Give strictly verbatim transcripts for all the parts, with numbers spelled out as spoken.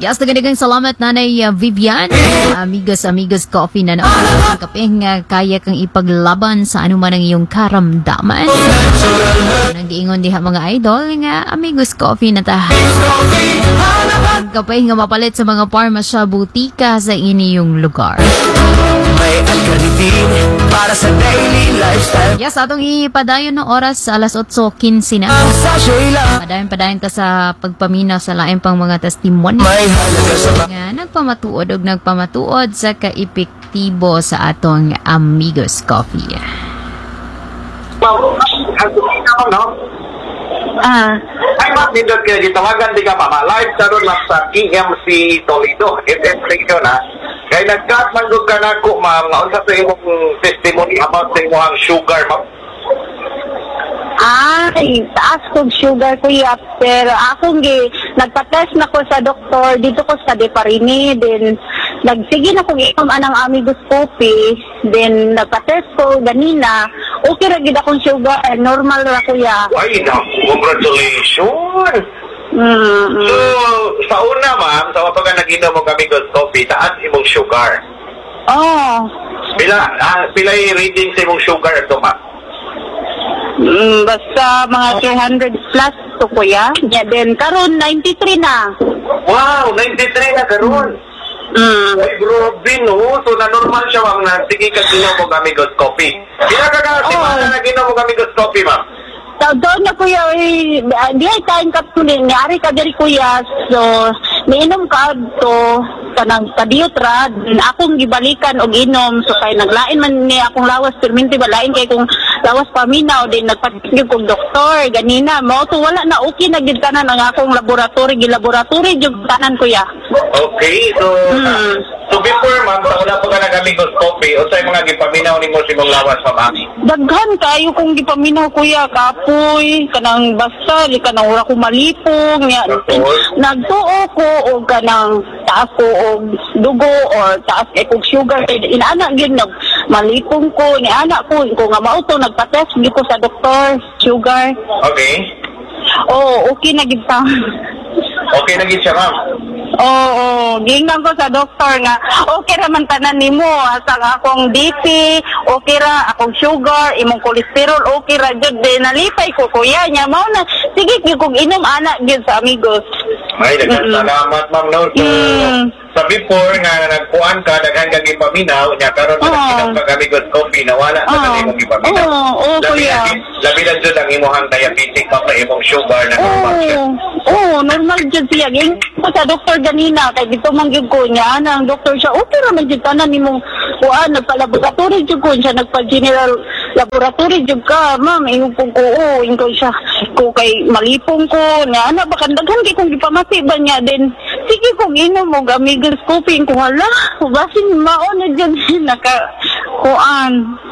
Yes, nagadagang salamat Nanay uh, Vivian. Amigos, amigos coffee na naman. Ang kape nga kaya kang ipaglaban sa anuman ang iyong karamdaman. Nang giingon diha mga idol nga amigos coffee na ta. Ang kape nga mapalit sa mga parmasya butika sa iniyong lugar. May alkalidin para sa daily lifestyle. Yes, atong ipadayon ng oras sa alas otso kinse na. Ang sachet lang Padayon-padayon ta sa pagpaminaw sa lain pang mga testimony may halaga sa mga nga nagpamatuod o nagpamatuod sa kaepektibo sa atong Amigos Coffee. Ah, Ay, ma'am, nindot kaya gitawagan di ka, mama. Live sa doon lang sa K M C Toledo. F M station, ha? Kaya nagkat manggod ka na ko, ma'am. Naon sa imong testimony about sa imong sugar, ma'am. ay, taas kong sugar kuya, pero akong gi, nagpa-test na ko sa doktor, dito ko sa Deparini, then nagsige na kong inom anang amigos coffee, then nagpa-test ko ganina, okay ra gid akong sugar, normal ra kuya. Ay, na, congratulations! Mm, So, mm. sa una, ma'am, sa wato ka nag-inom mo kami good coffee, taas imong sugar. Oh, Pila, ah, pila yung reading sa imong sugar ito, ma'am? mm, basta mga three hundred plus to kuya. Yeah, then karon ninety-three na. Wow, ninety-three na karon. Mm. Ay, grabe, no? So, na-normal siya, ma'am, na sige ka ginom mo kami good coffee. Pila ka ka, si Oh. ma'am, na ginom mo kami good coffee, ma'am? Taon na kuya, eh, di ay time kapsulin, niari ka diri kuya, so, niinom ka to, kanang kadiyot ra, akong gibalikan og inom, so kay naglain man ni akong lawas, perminti ba, lain kay kung lawas paminaw, din nagpatigil kong doktor, ganina, mo to wala na, okay na gid tanan ang akong laboratory, gilaboratory, jug tanan kuya. Okay, so, Hmm. so before, ma'am, sa una po ka nag good coffee, o sa'yo mga gipaminaw ni mo si mong lawas, ma'am, ami? Daghan kayo kung gipaminaw kuya, kapoy, kanang basta, di kanang wala ko malipong, nga, Tapos? nagtuo ko o kanang taas ko og dugo or taas kay kog sugar, kay inaana gyud nag malipong ko, ni anak ko, ko nga mauto nagpa-test gyud ko sa doktor, sugar. Okay. Oh, okay na gyud ta. Okay na gid siya, ma'am. Oo, oh, gingan ko sa doktor nga, okay ra man tanan nimo, asa akong D P, okay ra, akong sugar, imong cholesterol, okay ra jud, de nalipay ko kuya niya, mao na, sige gyud kog inom anak gyud sa amigos. Ay, daghang Mm-mm. salamat, ma'am, no? So, Mm. sa before nga nagkuhan ka, daghang kang ipaminaw, niya karon Oo. na nagkinom ka kami good coffee, nawala na Oo. sa imong ipaminaw. Oo, oo, Labi kuya. na- Labi na dyan ang imuhang diabetic pa sa imong sugar na normal siya. Oo, oo, normal jud siya. Ging ko sa doktor ganina, kay dito man gyud ko niya, ang doktor siya, okay ra man jud tanan nimong kuan, nagpa-laboratory jud ko siya, nagpa-general laboratory jud ka, ma'am, ingon ko ko, oo, ingon siya, ko kay malipong ko, nga ana ba kandaghan kay kung gipamati ba niya, then sige kung inom mo amigos coffee, ko hala, basin mao na jud naka kuan.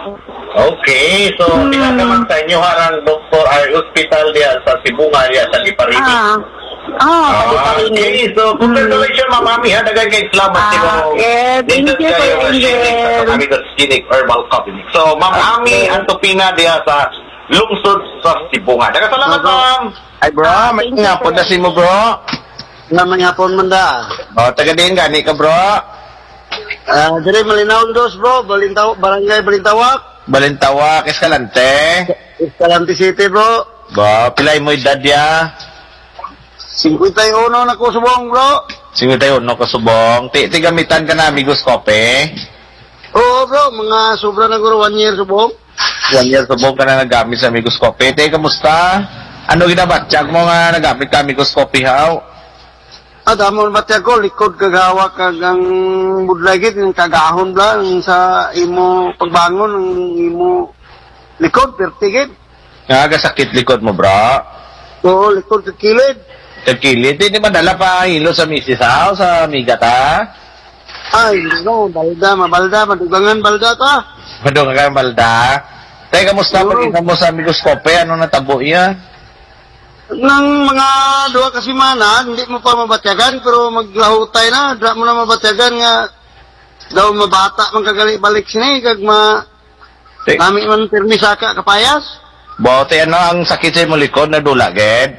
Okay, so Hmm. tinataman sa inyo harang doktor ay hospital diya sa Sibunga diya sa Liparini. Ah, ah, Ah, okay, so congratulations, Ma'am Ami, ha, daghang kay salamat Ah, sa yeah, thank you, Kuya Angel. Amigos Clinic Herbal Cabinet. So, Ma'am Ami Antopina diya sa lungsod sa Sibunga. Daghang salamat, ma'am. Ay bro, Ah, may thank you, ngapon na sir. si mo bro. Nga mangapon man da. O, taga din gani ka, bro. Ah, dire Malinaw dos bro, Balintaw, Barangay Balintawak, Balintawa, Escalante. Escalante City bro. Ba, pilay mo edad ya? fifty-one na ko subong bro. Sige tayo, no, kasubong. Ti, ti gamitan ka na, amigos kope. Oo bro, mga sobra na guro one year subong. One year subong ka na nagamit sa amigos kope. Ti, kamusta? Ano ginabatsyag mo nga nagamit ka amigos kope, haw? Ah, damon batya ko likod kagawa kag ang budlagit ng kagahon lang sa imo pagbangon ng imo likod pertigit. Nga, sakit likod mo, bro. Oo, likod ka kilid. Kagkilit, di madala pa hilo sa misis, haw, sa amiga ta? Ay, no, balda, mabalda, madugangan balda ta. Madung ka balda. Tay, kamusta Oo. pag mo sa amigos kope? Ano natabo iya? Nang mga dua ka semana, hindi mo pa mabatyagan, pero maglahutay na, dra mo na mabatyagan nga, daw mabata man kagali balik sini, kag ma, Tay, nami man permisa ka kapayas. bote, ano ang sakit sa mo likod na dula, ged?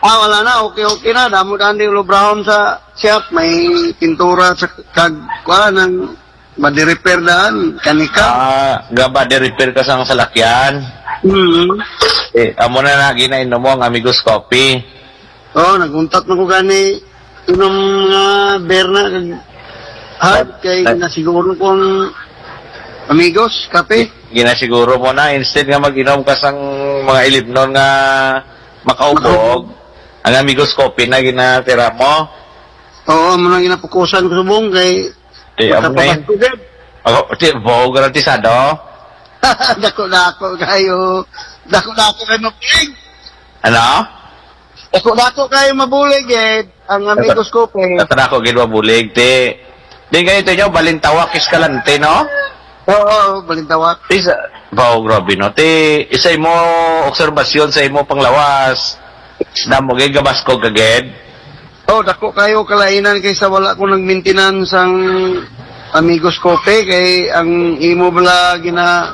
Ah, wala na. Okay, okay na. Damo-daan din ulo brown sa shop. May pintura sa kag... Wala nang... Madi-repair daan. Kanika. Ah, gaba de repair ka sa salakyan. Hmm. Eh, amo na na ginainom mo ang Amigos Coffee. Oo, oh, naguntat na ko gani. Inom nga beer na. kag Hard. Kay nasiguro kong Amigos, kape. Ginasiguro mo na instead nga mag-inom ka sang mga ilibnon nga makaubog. Ang Amigos Coffee na ginatira mo. Oo, mo nang inapukusan ko subong kay... Di, amo na yun. Ako, di, bo, garantisado. Dako-dako kayo. Dako-dako kayo mabulig. Ano? Dako-dako kayo mabulig eh. Ang Amigos Coffee. Tatara ko ginawa bulig, di. Di kayo ito nyo, Balintawa, Kiskalante, no? Oo, balintawak. Di, sa, bo, grabe, no? Di, isa mo obserbasyon sa imo panglawas. Damo, gay, gabas ko kaged. Oh, dako kayo kalainan kaysa wala ko nag-maintenance ang Amigos Coffee kay ang imo bala gina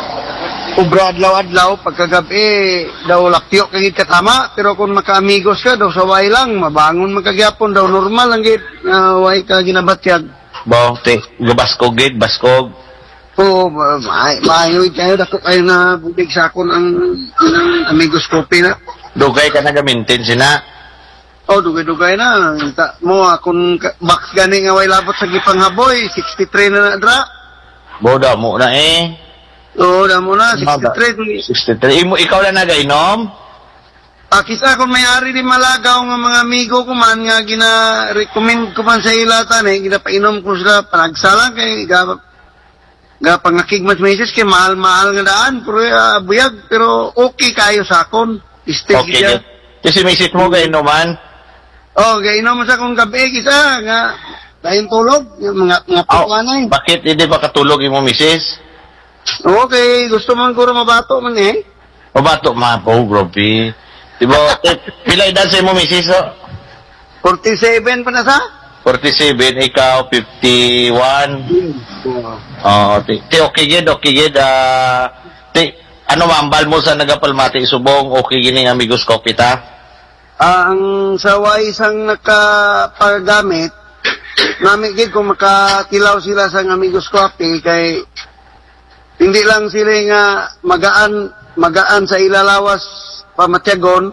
ubra adlaw-adlaw pagkagabi daw laktiyo kay katama pero kung maka-amigos ka daw saway lang mabangon magkagyapon daw normal lang gid uh, way ka ginabatyag. Bo, di, gabaskog gid, baskog. Oh, may maayoy kayo dako kayo na budig sa akon ang, ang Amigos Coffee na. Dugay ka nag-maintain sina. Oh, dugay-dugay na. Ta, mo, akong ka- box gani nga way labot sa gipanghaboy, sixty-three na na dra. Bo, damo na eh. Oo, damo na, sixty-three. sixty-three. Imo, ikaw lang nagainom? Pakis ako may-ari di malagaw nga mga amigo ko man nga gina-recommend ko man sa ilatan eh. Ginapainom ko sila panagsalang kay ga, ga pangakig mas meses kay mahal-mahal nga daan. Pero uh, buyag, pero okay kayo sa akon. Stage Okay, siya. good. Kasi misit mo gainuman? Oh, gainom mo sa kong gabi kisa nga dayon tulog yung mga mga Oh, pagwanay. bakit hindi ba katulog imo misis? Okay, gusto man ko mabato man eh. O bato ma po, grabe. Diba, eh, pila edad sa imo misis, oh? forty-seven pa na sa? forty-seven, ikaw, fifty-one. Oo. Oo, ti, ti okay gid, okay gid. Ah, ti, ano mambal mo sa nagapalmati subong, okay gini nga Amigos Coffee ta? Ah, ang saway isang nakapagamit, namin gid kung makatilaw sila sa Amigos Coffee kay hindi lang sila nga magaan magaan sa ilalawas pamatyagon,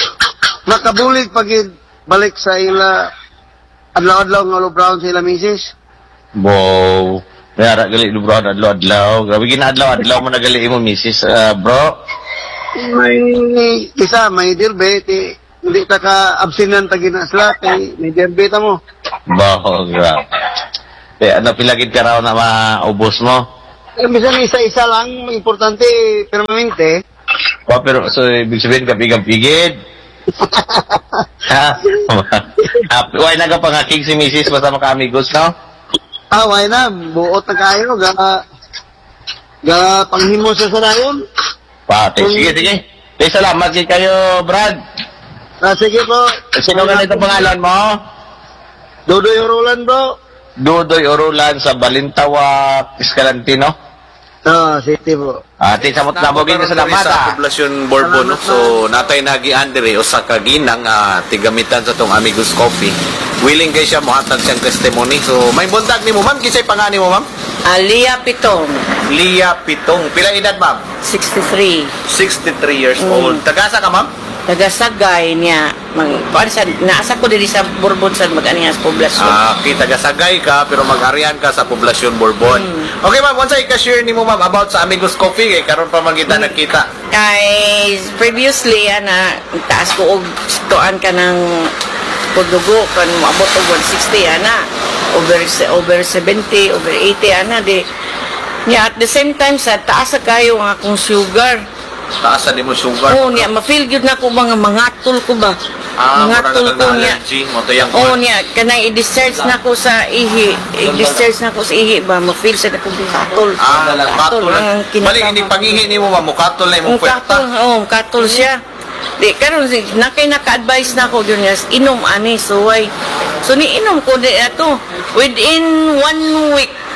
makabulig pagid balik sa ila adlaw-adlaw nga ulo brown sa ila misis. Wow. Mayara gali bro, adlaw-adlaw. Grabe ginadlaw-adlaw mo nagali imo misis, ah, bro. May isa, may dirbe, ti, hindi ta ka absinan ta ginasla kay may dirbe ta mo. Wow, grabe. Eh, ano pilagid ka raw na maubos mo? Eh, bisan isa-isa lang, importante permanente. Pa, pero, so, ibig sabihin, kapigam-pigid. Ha? Ah, Why nagapangakig si misis basta maka-amigos, no? Ah, why na, buot na kayo, ga, ga panghimo sa sarayon. Pati, sige, sige. Eh, salamat kay kayo, Brad. Ah, sige po. Sino ganito pangalan mo? Dodoy Roland bro. Dudoy Orulan sa Balintawa, Escalantino. Ah, city bro. Ati, samot na mo ganyan sa Sa lamata. poblasyon Bourbon, no? So natay nagian dire usa ka ginang ah, tigamitan sa tong Amigos Coffee. Willing kay siya mohatag siyang testimony. So may buntag nimo ma'am, kisay pangani mo ma'am? Alia Pitong, Lia Pitong. Pila edad ma'am? sixty-three. sixty-three years old. Tagasa ka ma'am? Tagasagay niya. Mag, kuan sa, naasa ko diri sa Bourbon sa mag-ani nga sa poblasyon. Ah, okay, tagasagay ka pero mag-arian ka sa poblasyon Bourbon. Okay ma'am, once ay ka-share nimo ma'am about sa Amigos Coffee kay karon pa man kita nakita. Kay previously, ana, taas ko og tuan ka ng pagdugo, kan maabot og one sixty, ana. Over, over seventy, over eighty, ana. Di, niya, at the same time, sa taas sa kayo ang akong sugar. Taas sa mo sugar. Oo, niya, ma-feel good na ko mga mangatol ko ba? Ah, mangatol murag ko na niya. allergy mo to yang. Oo niya, kanay i-discharge na ko sa ihi. I-discharge na ko sa ihi ba? Ma-feel sa na ko katol. Ah, katol. ang Balik kinakama hindi ko. pangihi nimo ma'am, katol na imong Ang katol, puwerta. oo, katol siya. Di, karon nakay naka-advise na ko yun, yes, inom ani, so why? So ni inom ko di ato. Within one week,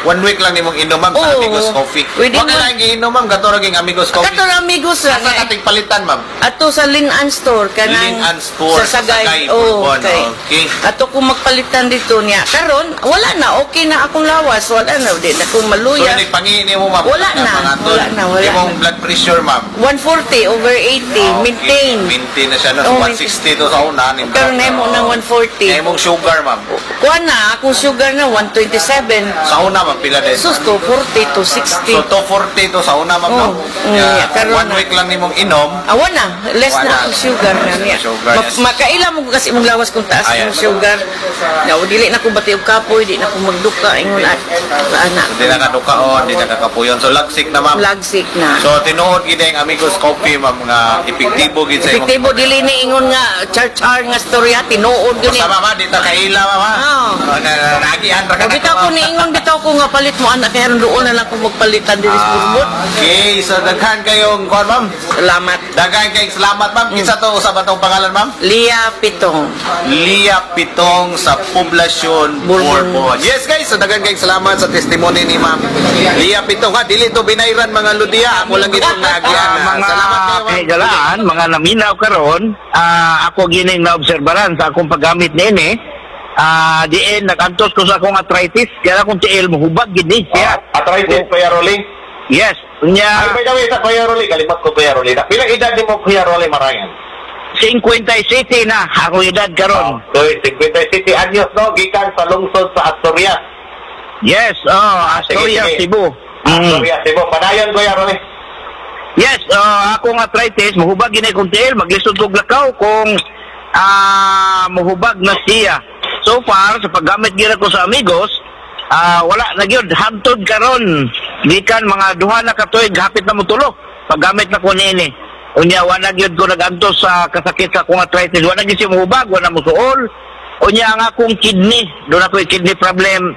One week lang nimong inom, ma'am, sa Oo. Amigos Coffee. Pwede Huwag mo- na lang inom, ma'am. Gato rin Amigos Coffee. Kato na amigos ra Asa nating palitan, ma'am? ato sa Linan store kanang Linan Store, sa Sagay. Sagay, Oh, Bourbon. okay. Okay. Ato ko magpalitan dito niya. Karon wala na, okay na akong lawas, wala na di na akong So, maluya. hindi pangini mo, ma'am. Wala na, Mga tol. wala na, wala Imong na. blood pressure, ma'am. one forty over eighty, Okay. maintain. Maintain na siya. No? Oh, So, one sixty to sa una. ni Karon na mo ng one forty. Imong sugar, ma'am. Kuha na, akong sugar na one twenty-seven. Sa una, ma'am, pila din. Sus ko, forty to sixty. So, two forty to sa una, ma'am, Oh, no? mm, Yeah, karon one na. week lang nimong inom. Awa na, less Wala. na ang sugar na niya. Sugar, Ma- yes. Makaila mo ko kasi mong lawas kung taas Ayan. yung sugar. Na, dili na ko bati og kapoy, di na ko magduka ingon at ana. Hindi na kadukaon, hindi na kakapuyon. So, lagsik na, ma'am. Lagsik na. So, tinuod gid ang Amigos Coffee, ma'am, nga epektibo gid sa imong. Epektibo dili ni ingon nga char-char nga storya tinuod gani. Basta, ma'am, di ta kaila, ma'am, ha? Oo. Oh, na- na- Nagihan ra ka na, Bitaw ko ma'am. ni ingon bitaw ko nga palit mo anak kaya doon na lang ko magpalitan diri sa Burbot. Okay, so daghan kayong kuan, ma'am. Salamat. Daghan kayong salamat, ma'am. Kinsa to usab atong pangalan, ma'am? Lia Pitong. Lia Pitong sa Poblasyon Bourbon. Bourbon. Yes, guys, so daghan kayong salamat sa testimony ni ma'am Lia Pitong, ha. Dili to binayran mga ludiya. Ako lang itong naagian. Ah, ha. mga Salamat kayo, ma'am. kahigalaan, mga naminaw karon, ah, ako gining naobserbaran sa akong paggamit nini. Ah, diin nakantos ko sa akong arthritis, kaya akong tiil mohubag gid ni siya. Ah, arthritis, Kuya Rolly. Yes, Ay, unya by the way, sa Kuya Rolly, kalimot ko Kuya Rolly. Na- Pilang edad ni mo, Kuya Rolly Marayan? fifty na ako edad karon. So, fifty anyos, no? Gikan sa lungsod sa Asturias. Yes, oh, Astoria, sige. Cebu. Mm. Asturias, Cebu. Padayon, Kuya Rolly. Yes, uh, akong arthritis, mohubag gini kong tiil, maglisod kog lakaw kung ah mohubag na siya. So far, sa paggamit gina ko sa Amigos, ah wala na gyud hantod karon. Gikan mga duha na ka tuig hapit na motulo. Paggamit na ko niini. Unya wala gyud ko nagantos sa kasakit sa akong arthritis. Wala gyud siya mohubag, wala mosuol. Unya ang akong kidney, doon ako kidney problem.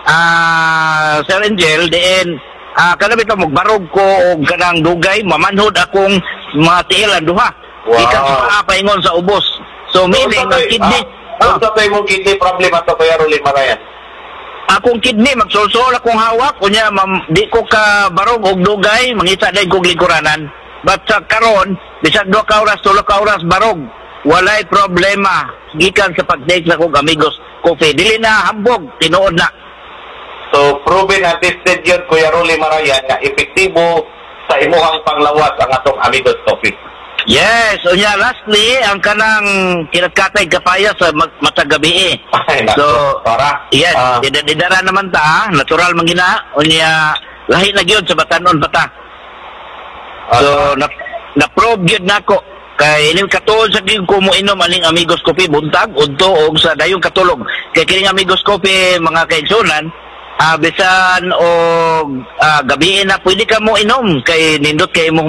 Ah, Sir Angel, diin ah kanabit mo magbarog ko og kanang dugay, mamanhod akong mga tiilan duha. Wow. Gikan sa paa paingon sa ubos. So meaning ang kidney Kung sa tayo mong kidney problem ato, Kuya Rolly Marayan? akong kidney magsulsol akong hawak kunya mam, di ko ka barog og dugay mangita dai kog lingkuranan, but sa karon bisag duha ka oras tulo ka oras barog walay problema gikan sa pag-take na kog Amigos Coffee. Dili na hambog, tinuod na. So, proven and tested yun, Kuya Rolly Marayan, na epektibo sa imuhang panglawas ang atong Amigos Coffee. Yes, unya lastly ang kanang kinakatay kapaya sa mat- matag gabi. Ay, naku, So, para. yes, Ah. dida- didara naman ta, natural man gina, unya lahi na gyud sa batanon bata. So, na, na-probe gyud nako. Kay ining katuod sa gyud ko mo inom aning Amigos Coffee buntag udto og sa dayong katulog. Kay kining Amigos Coffee mga kaigsunan, ah bisan og ah, gabi na pwede ka mo inom kay nindot kay mo